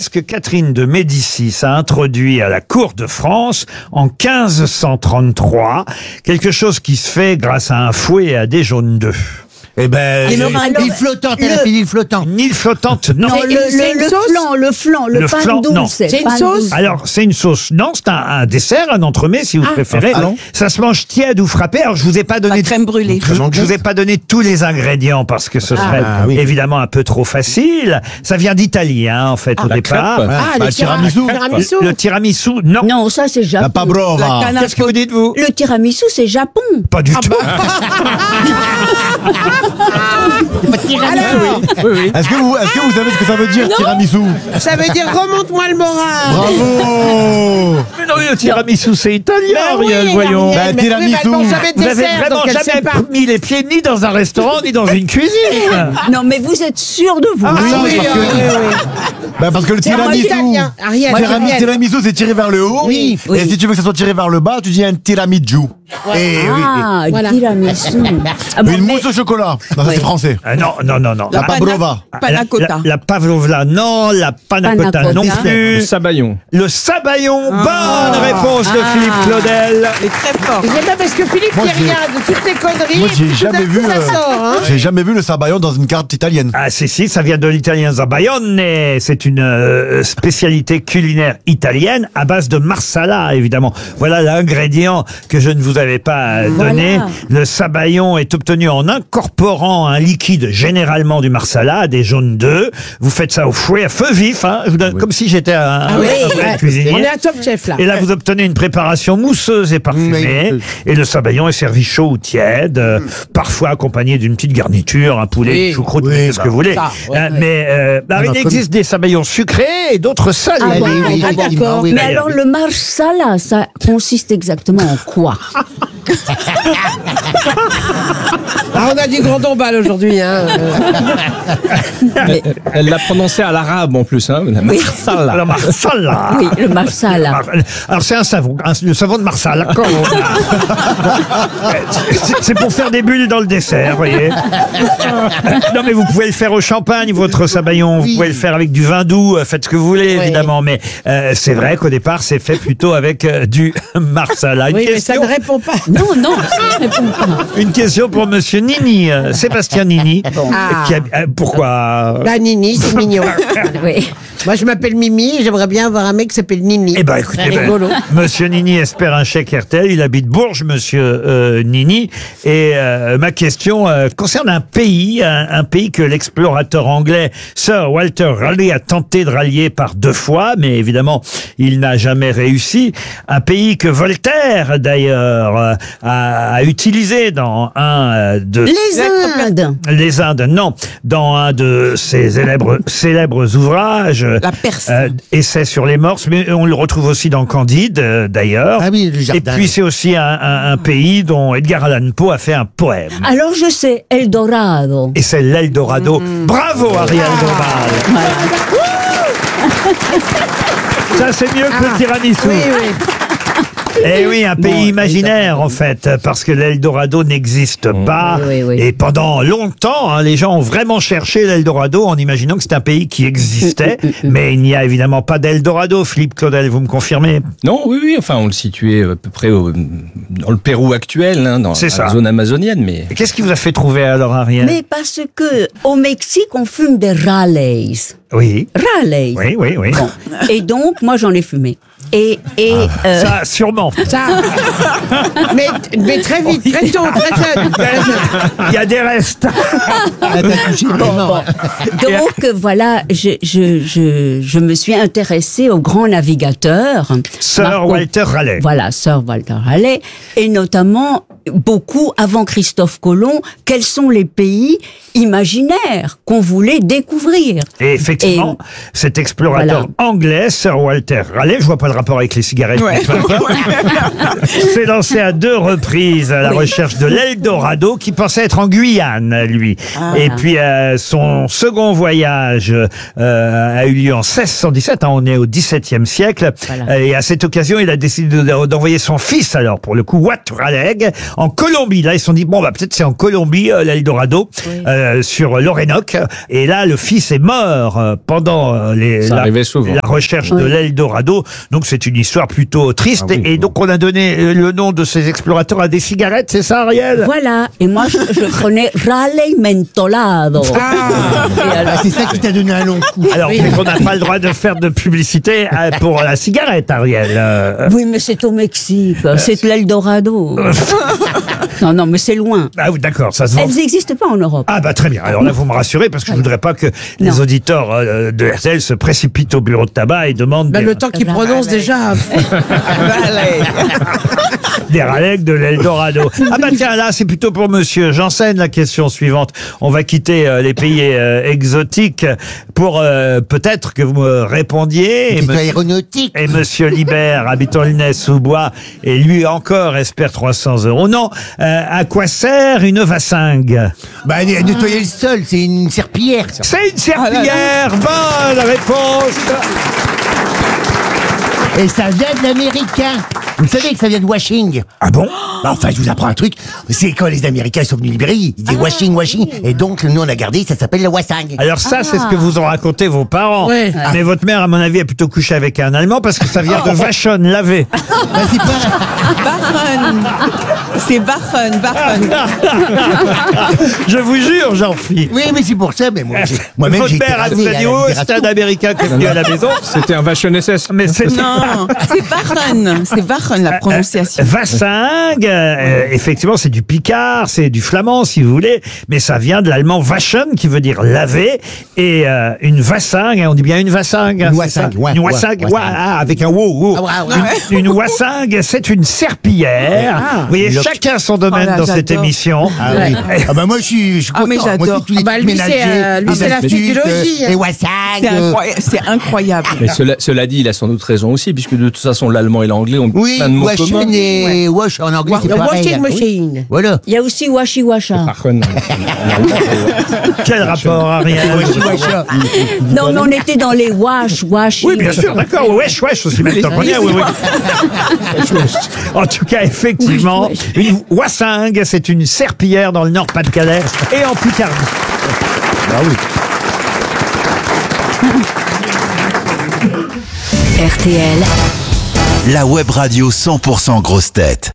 chose que Catherine de Médicis a introduit à la cour de France en 1533. Quelque chose qui se fait grâce à un fouet et à des jaunes d'œufs. Eh ben, L'île flottante, l'île flottante. une île flottante, non. Non, le flan, le pain flan, non. douce. C'est une pain sauce douce. Alors, c'est une sauce. Non, c'est un dessert, un entremets, si vous préférez. Ça se mange tiède ou frappé. Alors, je vous ai pas donné... La crème brûlée. Je vous ai pas donné tous les ingrédients parce que ce serait évidemment un peu trop facile. Ça vient d'Italie, hein, en fait, au départ. le tiramisu. Le tiramisu, non. Non, ça c'est Japon. La pavlova. Qu'est-ce que vous dites, vous? Le tiramisu, c'est Japon. Pas du tout. Est-ce que vous savez ce que ça veut dire, tiramisu? Ça veut dire remonte-moi le moral. Bravo. Mais non, le tiramisu, c'est italien, oui, Ariel, voyons. Ariel, Bah, tiramisu. mais elles n'ont jamais de Vous avez dessert, vraiment donc elles jamais savent pas. mis les pieds ni dans un restaurant, ni dans une cuisine. Non, mais vous êtes sûr de vous. Parce que le C'est en tiramisu, italien. Ariel, tiramisu, c'est tiré vers le haut. Oui. Et si tu veux que ça soit tiré vers le bas, tu dis un tiramisu. Ah, Voilà. tiramisu. Ah bon, Une mais- mousse au chocolat. Non, ça, c'est français. Non. La pavlova. Panna cotta. La pavlova, non. La panna cotta, Panna non cotta. plus. Sabayon. Le sabayon, bonne réponse de Philippe Claudel. Il est très fort. J'aime bien parce que Philippe Moi, qui j'ai- regarde toutes les conneries. Moi, j'ai tout d'un jamais coup, vu, ça sort, hein. J'ai jamais vu le sabayon dans une carte italienne. Ah si, ça vient de l'italien zabaglione. C'est une spécialité culinaire italienne à base de marsala, évidemment. Voilà l'ingrédient que je ne vous avais pas donné. Voilà. Le sabayon est obtenu en incorporant un liquide, généralement du marsala, des jaunes d'œufs. Vous faites ça au fouet, à feu vif, hein. Je vous donne, comme si j'étais un vrai cuisinier. On est à Top Chef là. Et là, vous obtenez une préparation mousseuse et parfumée. Et le sabayon est servi chaud ou tiède, parfois accompagné d'une petite garniture, un poulet, une choucroute, ce que vous voulez. Il existe des sabayons sucrés et d'autres salés. Ah, bon, d'accord. Mais alors, le marsala, ça consiste exactement en quoi? Ah, on a du grand tombal aujourd'hui, hein. Elle l'a prononcé à l'arabe en plus, hein. La marsala. Le marsala. Oui, le marsala. Alors c'est un savon, le savon de Marsala. C'est pour faire des bulles dans le dessert, vous voyez. Non mais vous pouvez le faire au champagne, votre sabayon. Vous pouvez le faire avec du vin doux. Faites ce que vous voulez, évidemment. Mais c'est vrai qu'au départ, c'est fait plutôt avec du Marsala. Oui, mais ça ne répond pas. Non, ça répond pas. Une question pour Monsieur Nini, Sébastien Nini. Ah. Pourquoi Bah, Nini, c'est mignon. Oui. Moi, je m'appelle Mimi et j'aimerais bien avoir un mec qui s'appelle Nini. Eh ben, écoutez, C'est rigolo. Monsieur Nini espère un chèque RTL. Il habite Bourges, Monsieur Nini. Et ma question concerne un pays que l'explorateur anglais Sir Walter Raleigh a tenté de rallier par 2 fois, mais évidemment, il n'a jamais réussi. Un pays que Voltaire, d'ailleurs, a utilisé dans un de... Les Indes, non. Dans un de ses célèbres ouvrages, La Perse. Essai sur les morses, mais on le retrouve aussi dans Candide, d'ailleurs. Ah oui, le Et jardin. puis c'est aussi un pays dont Edgar Allan Poe a fait un poème. Alors, je sais, Eldorado. Et c'est l'Eldorado. Bravo, Ariel Dombal. Ça, c'est mieux que le tiramisu. Oui. Eh oui, un pays imaginaire en fait, parce que l'Eldorado n'existe pas. Oui. Et pendant longtemps, les gens ont vraiment cherché l'Eldorado en imaginant que c'est un pays qui existait. Mais il n'y a évidemment pas d'Eldorado. Philippe Claudel, vous me confirmez? Non, oui, enfin, on le situait à peu près dans le Pérou actuel, hein, dans C'est ça. la zone amazonienne, mais... Et qu'est-ce qui vous a fait trouver alors, Ariel? Mais parce que au Mexique, on fume des Raleigh. Oui. Raleigh. Oui. Bon. Et donc, moi, j'en ai fumé. Ça, sûrement. Ça. Mais très vite, très tôt, très jeune. Il y a des restes. Donc, voilà, je me suis intéressée aux grands navigateurs. Sir Walter Raleigh. Voilà, Sir Walter Raleigh. Et notamment, beaucoup avant Christophe Colomb, quels sont les pays imaginaires qu'on voulait découvrir? Et effectivement, cet explorateur anglais, Sir Walter Raleigh, je vois pas le rapport avec les cigarettes, mais peu importe, s'est lancé à 2 reprises à la recherche de l'Eldorado, qui pensait être en Guyane, lui. Et puis, son second voyage a eu lieu en 1617, on est au XVIIe siècle, et à cette occasion, il a décidé d'envoyer son fils, alors, pour le coup, Wat Raleigh, en Colombie. Là, ils se sont dit, bon, bah, peut-être c'est en Colombie, l'Eldorado, sur l'Orénoque. Et là, le fils est mort pendant Ça arrivait souvent. la recherche de l'Eldorado. Donc, c'est une histoire plutôt triste. Ah oui. Et donc, on a donné le nom de ces explorateurs à des cigarettes, c'est ça, Ariel? Voilà. Et moi, je prenais Raleigh Mentolado. Et alors, C'est ça qui t'a donné un long coup. Alors, on n'a pas le droit de faire de publicité pour la cigarette, Ariel. oui, mais c'est au Mexique. C'est l'Eldorado. non, mais c'est loin. Ah oui, d'accord, ça se vend. Elles n'existent pas en Europe. Ah bah très bien. Alors là, vous me rassurez parce que je voudrais pas que les Non. auditeurs de RTL se précipitent au bureau de tabac et demandent Ben, le temps qu'il prononce déjà. des raleigh de l'Eldorado. Ah bah tiens, là, c'est plutôt pour monsieur Janssen la question suivante. On va quitter les pays exotiques pour peut-être que vous me répondiez. Et aéronautique. Et monsieur Libert, habitant Aulnay-sous-Bois, et lui encore espère 300 €. Non, à quoi sert une vassingue? Bah, nettoyer le sol, c'est une serpillière. C'est une serpillière. Bonne réponse. Et ça vient de l'américain. Vous savez que ça vient de washing. Ah bon? Bah, enfin, je vous apprends un truc. C'est quand les Américains sont venus libérer, ils disaient washing. Et donc, nous, on a gardé, ça s'appelle la wassing. Alors ça, c'est ce que vous ont raconté vos parents. Ouais. Mais votre mère, à mon avis, a plutôt couché avec un Allemand parce que ça vient de Waschen, laver. Bah, c'est pas... Wachen. C'est Wachen. Je vous jure, Jean-Philippe. Oui, mais c'est pour ça, mais moi-même, Votre j'ai été mère, elle rasé vous a dit, à la oh, c'est un libération. Américain qui est venu à la maison. C'était un Vachon SS. Mais c'est Non, c'est Wachen. C'est Wachen, la prononciation. Vassingue, effectivement, c'est du picard, c'est du flamand, si vous voulez, mais ça vient de l'allemand waschen, qui veut dire laver, et une vassingue, on dit bien une vassingue. Une c'est wassingue, ça ouais, une ouais, wassingue, wassingue. ouais, avec un wow. Ah, ouais. Une wassingue, c'est une serpillière. Vous voyez, chacun son domaine Oh là, dans cette j'adore. émission. Ah oui. Ah bah moi je suis Ah, mais content. Moi j'adore. c'est tous les Ah bah, trucs lui, ménagers, c'est la les astuces, psychologie, hein. les wassang. C'est incroyable. Mais cela dit, il a sans doute raison aussi, puisque de toute façon, l'allemand et l'anglais ont Oui, plein de mots washing communs. et wash en anglais c'est Le pareil. washing hein. machine. Voilà. Il y a aussi Washi Washa. Wachen. Quel rapport, Ariel? Non, mais on était dans les wash. Oui, bien sûr, d'accord. Wesh, aussi maintenant qu'on y est, oui. En tout cas, effectivement, une wassingue, c'est une serpillière dans le Nord-Pas-de-Calais et en Picardie. Ah oui. RTL, La web radio 100% grosse tête.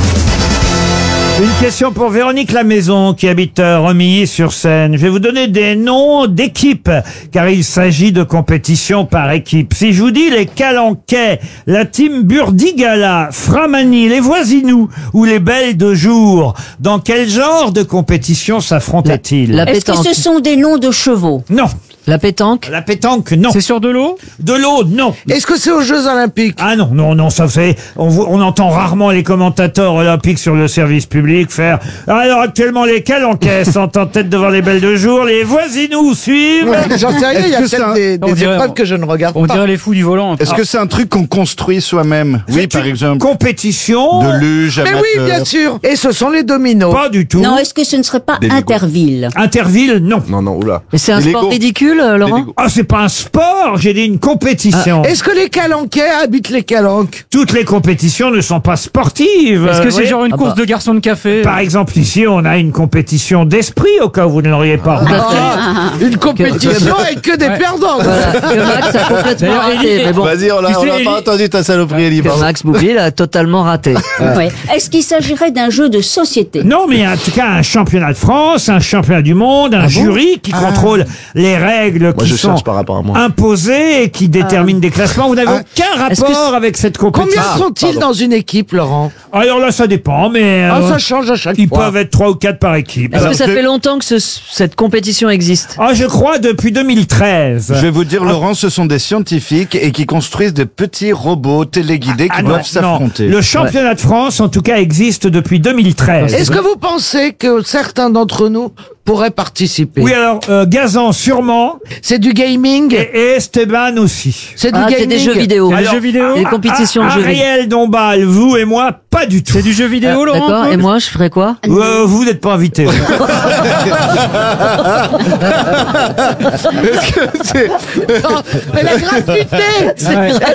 Une question pour Véronique Lamaison qui habite Remilly-sur-Seine. Je vais vous donner des noms d'équipes car il s'agit de compétition par équipe. Si je vous dis les Calanquais, la team Burdigala, Framani, les Voisinous ou les Belles de Jour, dans quel genre de compétition s'affrontaient-ils? Est-ce que ce sont des noms de chevaux? Non. La pétanque? La pétanque, non. C'est sur de l'eau? De l'eau, non. Est-ce que c'est aux Jeux Olympiques? Ah non, ça fait, on entend rarement les commentateurs olympiques sur le service public faire. Alors actuellement les Calanquais sont en tête devant les Belles de Jour, les Voisinous suivent. J'en sais rien, il y a Est-ce que peut-être c'est On des dirait- épreuves que je ne regarde On pas. dirait les fous du volant. Est-ce que c'est un truc qu'on construit soi-même? Oui, C'est par une exemple, compétition. de luge, Mais amateur. oui, bien sûr. Et ce sont les dominos. Pas du tout. Non, est-ce que ce ne serait pas Des Lego. Interville? Interville, non. Non, oula. Mais c'est un Des sport Lego. ridicule, Laurent? Lego. Ah, c'est pas un sport, j'ai dit une compétition. Est-ce que les Calanquais habitent les Calanques? Toutes les compétitions ne sont pas sportives. Est-ce que vous c'est voyez. genre une course de garçons de café? Par exemple, ici, on a une compétition d'esprit, au cas où vous ne l'auriez pas remarqué. Une compétition avec que des perdants. Voilà. Et Max a complètement D'ailleurs, raté. Élie- Mais bon, Vas-y, on Tu sais, n'a Élie- pas entendu ta saloperie, Elie. pardon. Max Boublil a totalement raté. Ouais. Est-ce qu'il s'agirait d'un jeu de société? Non, mais il y a en tout cas un championnat de France, un championnat du monde, un jury qui contrôle les règles Moi, qui je sont cherche par rapport à moi. imposées et qui déterminent des classements. Vous n'avez aucun est-ce que rapport avec cette compétition. Combien sont-ils dans une équipe, Laurent? Alors là, ça dépend, mais Ça change à chaque ils fois. peuvent être 3 ou 4 par équipe. Est-ce Alors, que ça je- fait longtemps que cette compétition existe? Ah, je crois depuis 2013. Je vais vous dire, Laurent, ce sont des scientifiques et qui construisent de petits robots téléguidés qui Ah, non, doivent s'affronter. non. Le championnat de France, en tout cas, existe depuis 2013. Est-ce que vous pensez que certains d'entre nous pourraient participer? Oui, alors, Gazan, sûrement. Non. C'est du gaming. Et Esteban aussi. C'est du Ah, gaming. c'est des jeux vidéo. Alors, Des compétitions de jeux vidéo. Ariel Dombal, vous et moi, pas du tout. C'est du jeu vidéo, Laurent. D'accord. Et moi, je ferais quoi? Vous n'êtes pas invité. Mais la gratuité. C'est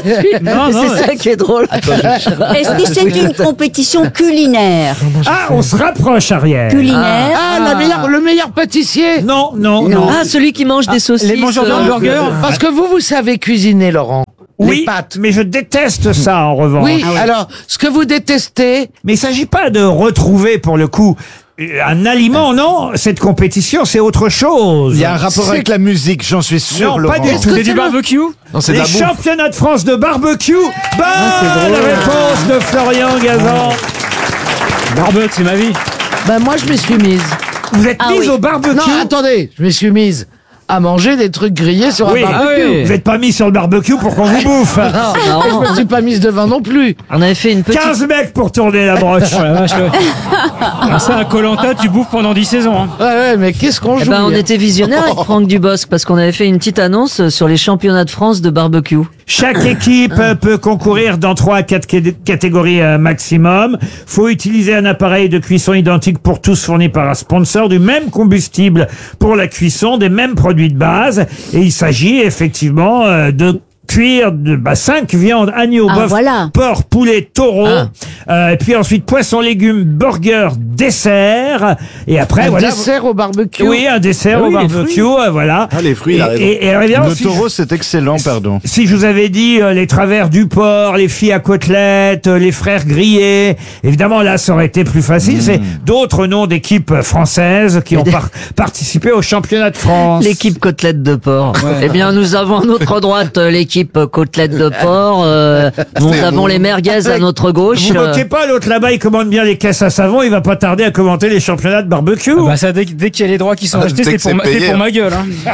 ça qui est drôle. Est-ce que c'est une compétition culinaire? Ah, on se rapproche, Ariel. Culinaire. Le meilleur pâtissier. Non. Ah, celui qui mange des saucisses. Les mangeurs de hamburgers. Parce que vous savez cuisiner, Laurent. Oui, Les pâtes. mais je déteste ça en revanche. Oui, alors, ce que vous détestez, Mais il s'agit pas de retrouver, pour le coup, un aliment, non. Cette compétition, c'est autre chose. Il y a un rapport avec la musique, j'en suis sûr, Non, Laurent. pas du tout. C'est du barbecue. Non, c'est de Les la bouffe. championnats de France de barbecue. Bonne réponse de Florian Gazan. Barbecue, c'est ma vie. ben moi je me suis mise. Vous êtes mise oui. au barbecue. Non, attendez, je me suis mise à manger des trucs grillés sur Oui, un barbecue. Ah oui. vous n'êtes pas mis sur le barbecue pour qu'on vous bouffe. Non, et je me suis pas mise devant non plus. On avait fait une petite. 15 mecs pour tourner la broche. Oh la vache, ouais. Ah, ça, à Koh-Lanta, tu bouffes pendant 10 saisons. Hein. Ouais, mais qu'est-ce qu'on Eh joue ben, on hein. était visionnaires avec Franck Dubosc parce qu'on avait fait une petite annonce sur les championnats de France de barbecue. Chaque équipe peut concourir dans 3 à 4 catégories maximum. Faut utiliser un appareil de cuisson identique pour tous, fourni par un sponsor, du même combustible pour la cuisson, des mêmes produits de base. Et il s'agit effectivement de cuire 5 viandes, agneau, Ah, bœuf, voilà. porc, poulet, taureau. Et puis ensuite poisson, légumes, burger, dessert. Et après, Un voilà. dessert au barbecue. Oui, un dessert Ah au oui, les barbecue, voilà. Ah, les fruits, il a raison. Et évidemment, Le si taureau, c'est excellent, pardon. si je vous avais dit les travers du porc, les filles à côtelettes, les frères grillés, évidemment là ça aurait été plus facile. C'est d'autres noms d'équipes françaises qui ont participé au championnat de France. L'équipe côtelette de porc. Eh bien, nous avons à notre droite l'équipe côtelette de porc. Nous avons les merguez à notre gauche. Vous moquez pas, l'autre là-bas il commande bien les caisses à savon, il va pas tarder à commenter les championnats de barbecue. Bah ça, dès qu'il y a les droits qui sont achetés, dès c'est que c'est pour, payé, c'est pour ma gueule. Hein.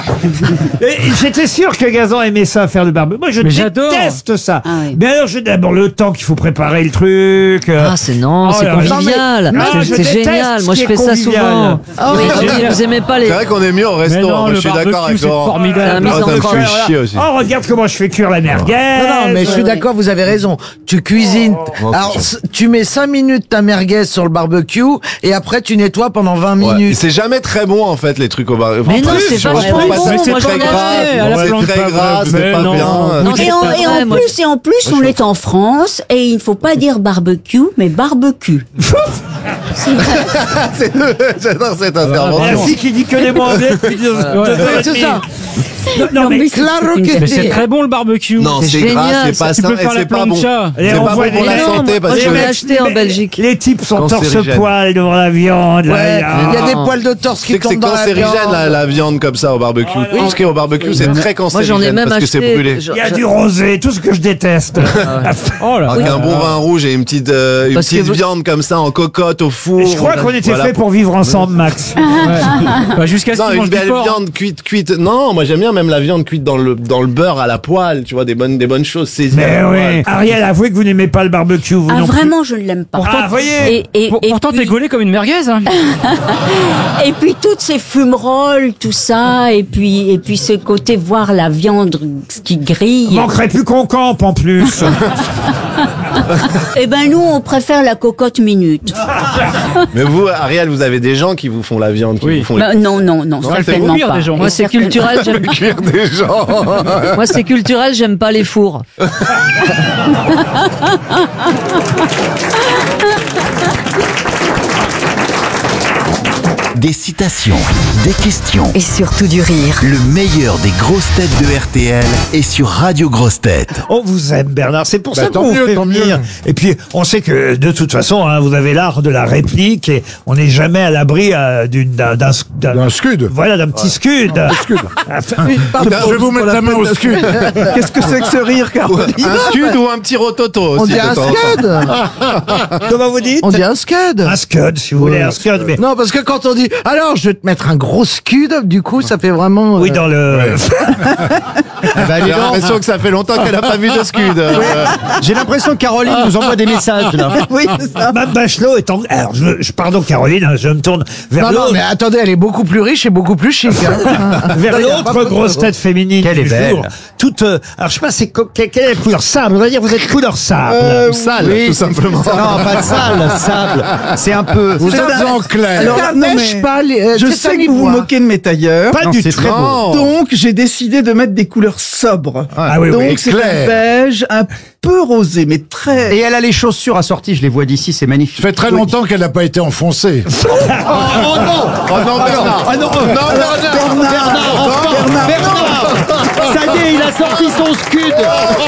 Et j'étais sûr que Gazan aimait ça, faire le barbecue. Moi je Mais j'adore. déteste ça. Ah oui. Mais alors j'ai d'abord le temps qu'il faut préparer le truc. Ah, c'est non, Oh c'est là là. convivial. Non, mais- C'est je déteste génial. ce Moi, qui je est fais ça convivial. souvent. Ah oui, Oui, vous aimez pas les. C'est vrai qu'on est mieux au Mais restaurant. non, Moi, le je suis d'accord barbecue, avec c'est Laurent. formidable. La mise Ah, en ça me croix. fait chier aussi. Oh regarde comment je fais cuire la merguez. Non, mais je suis d'accord, vous avez raison. Tu cuisines. Alors, tu mets 5 minutes ta merguez sur le barbecue et après tu nettoies pendant 20 Ouais. minutes. C'est jamais très bon en fait les trucs au bar. Mais En non, plus, c'est je vachement trouve pas bon. ça, c'est Moi, très j'en ai gras. acheté à la Ouais, plante. c'est très gras, Mais c'est pas non. bien. Non, Et en plus, on est en France et il ne faut pas dire barbecue, mais barbecue. J'adore cette intervention. Merci qui dit que les mots anglais depuis deux heures et C'est demie. ça. Non, mais Claro que Mais sí. c'est très bon le barbecue. Non, c'est gras, génial, c'est pas Tu sain peux et faire la c'est pas bon. plancha. Et C'est on pas voit bon pour les- la Non, santé moi, parce je que l'ai acheté en Belgique. Les types sont Cancérigène. torse-poil devant la viande. là, Ouais, il y a des ah. poils de torse c'est qui que c'est tombent dans la cancérigène viande. la viande comme ça au barbecue. Tout ce qui est au barbecue, c'est très Moi, j'en ai cancérigène même parce que c'est acheté. brûlé. Il y a du rosé, tout ce que je déteste. Oh là. Avec un bon vin rouge et une petite Parce que vous- viande comme ça en cocotte au four. Et je crois qu'on était Voilà. fait pour vivre ensemble, Max. Bah, jusqu'à ce Non, qu'ils une mangent du belle porc. viande cuite. Non, moi j'aime bien même la viande cuite dans le beurre à la poêle, tu vois, des bonnes choses saisies. à Mais la oui. poêle. Ariel, avouez que vous n'aimez pas le barbecue, vous Ah, non plus. vraiment, je ne l'aime pas. Ah, voyez. Et Pourtant, puis- t'es gaulé comme une merguez. Hein. Et puis toutes ces fumerolles, tout ça, et puis ce côté voir la viande qui grille. Manquerait plus qu'on campe en plus. Eh ben nous, on préfère la cocotte minute. Mais vous, Ariel, vous avez des gens qui vous font la viande, qui Oui. vous font Ben, non, c'est certainement cuire pas. des gens. Moi, c'est culturel. J'aime. cuire des gens. Moi, c'est culturel. J'aime pas les fours. Des citations, des questions. Et surtout du rire. Le meilleur des grosses têtes de RTL est sur Radio Grosses Têtes. On vous aime, Bernard. C'est pour ça tant qu'on vous mieux, fait tant venir. Et puis, on sait que de toute façon, hein, vous avez l'art de la réplique et on n'est jamais à l'abri d'un scud. Voilà, d'un petit scud. Je vais vous mettre la main au scud. Qu'est-ce que c'est que ce rire, Caroline? Un scud ou un petit rototo On aussi. dit un de temps en temps. scud. Comment vous dites? On dit un scud. Un scud, si vous voulez, un scud. Mais Non, parce que quand on dit alors je vais te mettre un gros scud, du coup ça fait vraiment. oui, dans le. J'ai l'impression que ça fait longtemps qu'elle n'a pas vu de scud. J'ai l'impression que Caroline nous envoie des messages là. Oui, c'est ça. Mme Bachelot est en... Alors, pardon Caroline, hein, je me tourne vers Non, l'autre. mais attendez, elle est beaucoup plus riche et beaucoup plus chic. Hein. Vers l'autre grosse tête féminine Qu'elle est du belle. jour. Toute, alors je sais pas, quelle est la couleur sable? On va dire vous êtes couleur sable. Sale, Oui, tout simplement. Non, pas de sable. C'est un peu. Vous êtes en clair. Alors, non, mais pas les. je sais que vous vous moquez de mes tailleurs. Pas Non, du c'est tout. très beau. Donc, j'ai décidé de mettre des couleurs sobres. Ah oui, Donc, oui. c'est un clair. beige un peu rosé, mais très... Et elle a les chaussures assorties, je les vois d'ici, c'est magnifique. Ça fait très longtemps qu'elle n'a pas été enfoncée. Oh non, Bernard. Ah non, Bernard, Bernard, ça y est, il a sorti son scud.